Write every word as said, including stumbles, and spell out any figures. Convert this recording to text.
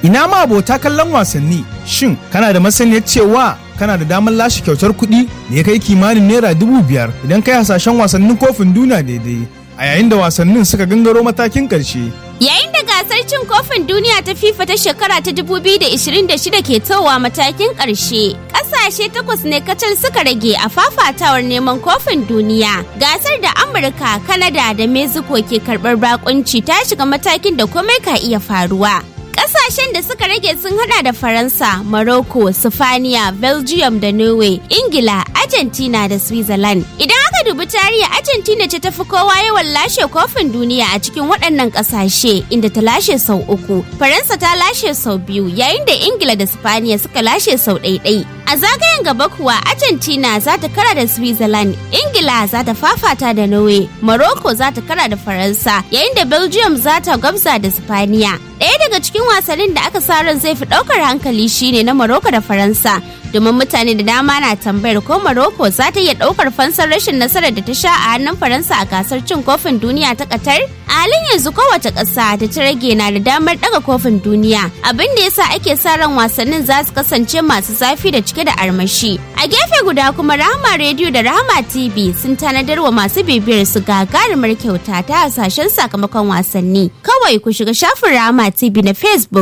Ina ma abota kallon wasanni, shin kana da masaniyar cewa kana da damar lashe kyautar kuɗi da ya kai kimanin naira dubu biyar idan kai hasashen wasannin kofin duniya daidai a yayin da wasannin suka gangaro matakin ƙarshe. Yayin da gasar cin kofin duniya ta FIFA ta shekara ta dubu biyu da ishirin da shida ke towa matakin ƙarshe, ƙasashe takwas ne kacal suka rage a fafatawar neman kofin duniya. Gasar da Amurka, Kanada da Mexico ke karɓar bakunci ta shiga matakin da komai ka iya faruwa. Ƙasashen da suka rage sun hada da Faransa, Morocco, Sifaniya, Belgium da Norway, Ingila, Argentina da Switzerland. Idan aka dubi tarihi, Argentina ce ta fi kowa yawan lashe kofin duniya a cikin waɗannan ƙasashe, inda ta lashe sau uku. Faransa ta lashe sau biyu, yayin da Ingila da Sifaniya suka lashe sau ɗaiɗai. A zagayen gaba kuwa, Argentina za ta kara da Switzerland, Ingila za ta fafata da Norway, Morocco za ta kara da Faransa, yayin da Belgium za ta gwabza da Sifaniya. Ɗaya daga cikin wasannin da aka sa ran zai fi ɗaukar hankali shine na Morocco da Faransa, domin mutane da dama na tambayar ko Morocco za ta iya ɗaukar fansar rashin nasarar da ta sha a hannun Faransa a gasar cin kofin duniya ta Qatar. A halin yanzu kowace ƙasa da ta rage na da damar ɗaga kofin duniya, abin da yasa ake sa ran wasannin za su kasance masu zafi da cike da armashi. A gefe guda kuma Rahama Radio da Rahama T V sun tanadar wa masu bibiyar su gagarumar kyauta ta hasashen sakamakon wasanni. Kawai ku shiga shafin Rahama T V na Facebook